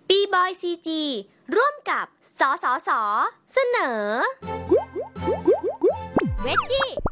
บีบอยซีจีร่วมกับสสส.เสนอเวจจี้